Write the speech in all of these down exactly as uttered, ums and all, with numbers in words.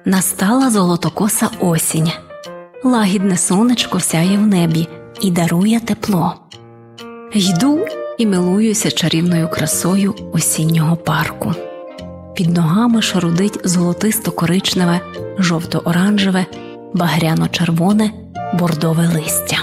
Настала золотокоса осінь. Лагідне сонечко сяє в небі і дарує тепло. Йду і милуюся чарівною красою осіннього парку. Під ногами шарудить золотисто-коричневе, жовто-оранжеве, багряно-червоне, бордове листя.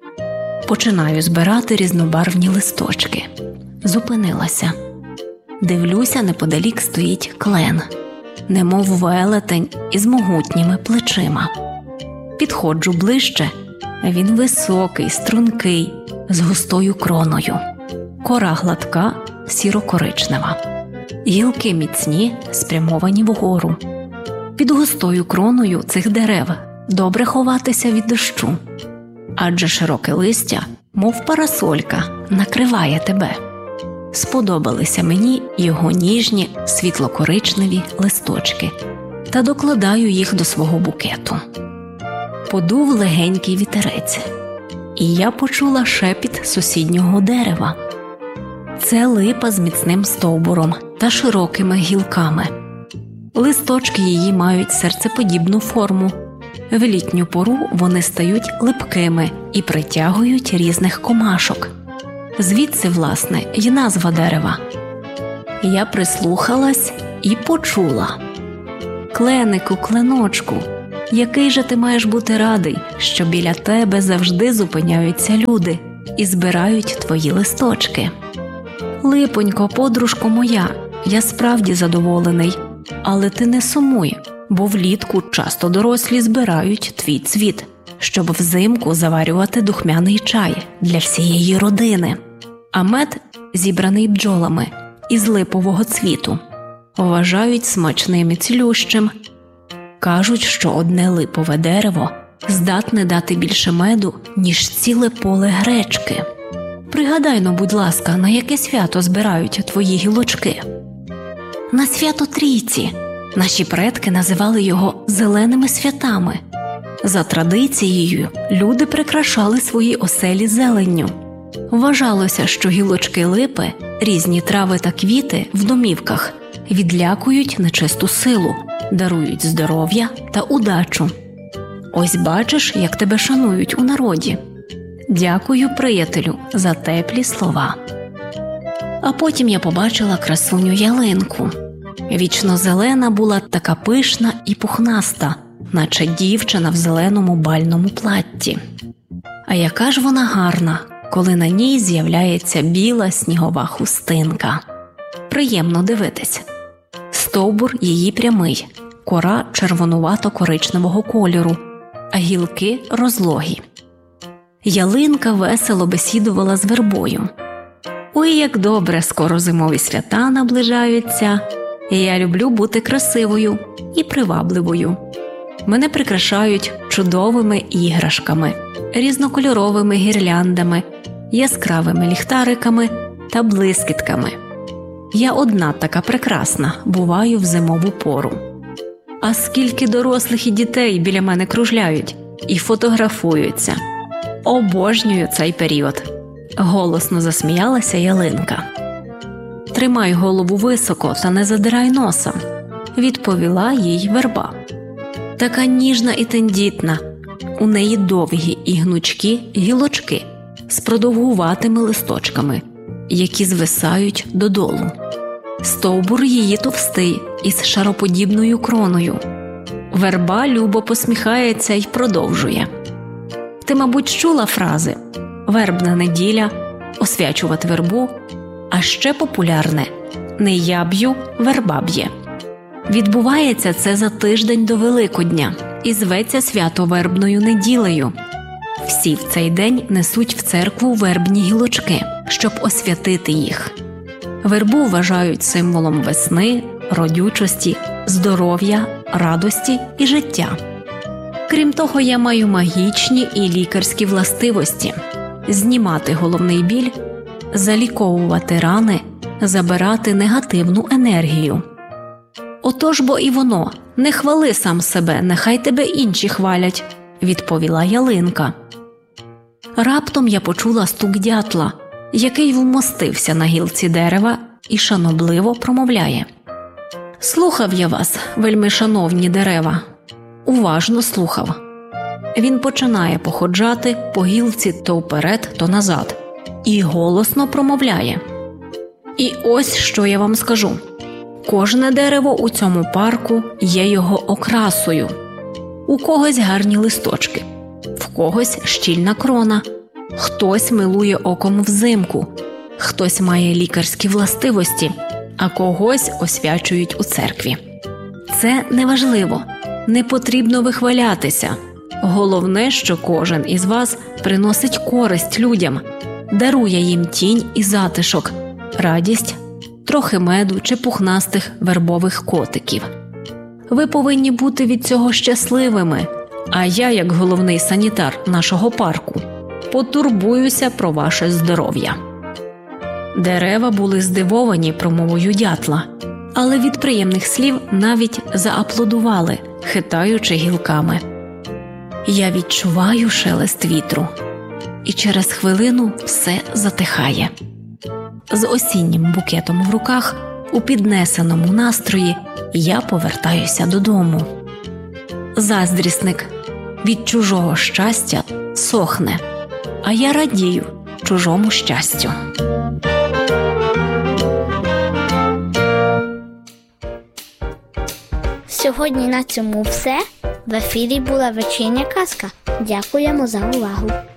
Починаю збирати різнобарвні листочки. Зупинилася. Дивлюся, неподалік стоїть клен, немов велетень із могутніми плечима. Підходжу ближче. Він високий, стрункий, з густою кроною. Кора гладка, сіро-коричнева. Гілки міцні, спрямовані вгору. Під густою кроною цих дерев добре ховатися від дощу, адже широке листя, мов парасолька, накриває тебе. Сподобалися мені його ніжні, світло-коричневі листочки, та докладаю їх до свого букету. Подув легенький вітерець, і я почула шепіт сусіднього дерева. Це липа з міцним стовбуром та широкими гілками. Листочки її мають серцеподібну форму. В літню пору вони стають липкими і притягують різних комашок. Звідси, власне, й назва дерева. Я прислухалась і почула. Кленику, кленочку, який же ти маєш бути радий, що біля тебе завжди зупиняються люди і збирають твої листочки. Липонько, подружко моя, я справді задоволений, але ти не сумуй, бо влітку часто дорослі збирають твій цвіт, щоб взимку заварювати духмяний чай для всієї родини. А мед, зібраний бджолами із липового цвіту, вважають смачним і цілющим. Кажуть, що одне липове дерево здатне дати більше меду, ніж ціле поле гречки. Пригадай-но, будь ласка, на яке свято збирають твої гілочки? На свято Трійці. Наші предки називали його зеленими святами. За традицією, люди прикрашали свої оселі зеленню. Вважалося, що гілочки липи, різні трави та квіти в домівках відлякують нечисту силу, дарують здоров'я та удачу. Ось бачиш, як тебе шанують у народі. Дякую, приятелю, за теплі слова. А потім я побачила красуню ялинку. Вічно-зелена була така пишна і пухнаста, наче дівчина в зеленому бальному платті. А яка ж вона гарна, коли на ній з'являється біла снігова хустинка. Приємно дивитись. Стовбур її прямий, кора червонувато-коричневого кольору, а гілки розлогі. Ялинка весело бесідувала з вербою. Ой, як добре, скоро зимові свята наближаються. Я люблю бути красивою і привабливою. Мене прикрашають чудовими іграшками, різнокольоровими гірляндами, яскравими ліхтариками та блискітками. Я одна така прекрасна буваю в зимову пору. А скільки дорослих і дітей біля мене кружляють і фотографуються. Обожнюю цей період. Голосно засміялася ялинка. Тримай голову високо та не задирай носа, відповіла їй верба. Така ніжна і тендітна, у неї довгі і гнучкі гілочки з продовгуватими листочками, які звисають додолу. Стовбур її товстий із шароподібною кроною. Верба любо посміхається й продовжує. Ти, мабуть, чула фрази «вербна неділя», «освячувати вербу», а ще популярне «не я б'ю, верба б'є». Відбувається це за тиждень до Великодня і зветься свято вербною неділею. Всі в цей день несуть в церкву вербні гілочки, щоб освятити їх. Вербу вважають символом весни, родючості, здоров'я, радості і життя. Крім того, я маю магічні і лікарські властивості – знімати головний біль, заліковувати рани, забирати негативну енергію. Отож бо і воно, не хвали сам себе, нехай тебе інші хвалять, відповіла ялинка. Раптом я почула стук дятла, який вмостився на гілці дерева і шанобливо промовляє. Слухав я вас, вельми шановні дерева, уважно слухав. Він починає походжати по гілці то вперед, то назад і голосно промовляє. І ось що я вам скажу. Кожне дерево у цьому парку є його окрасою. У когось гарні листочки, в когось щільна крона, хтось милує оком взимку, хтось має лікарські властивості, а когось освячують у церкві. Це неважливо, не потрібно вихвалятися. Головне, що кожен із вас приносить користь людям, дарує їм тінь і затишок, радість, трохи меду чи пухнастих вербових котиків. Ви повинні бути від цього щасливими, а я, як головний санітар нашого парку, потурбуюся про ваше здоров'я. Дерева були здивовані промовою дятла, але від приємних слів навіть зааплодували, хитаючи гілками. Я відчуваю шелест вітру, і через хвилину все затихає. З осіннім букетом в руках, у піднесеному настрої, я повертаюся додому. Заздрісник від чужого щастя сохне, а я радію чужому щастю. Сьогодні на цьому все. В ефірі була вечірня казка. Дякуємо за увагу.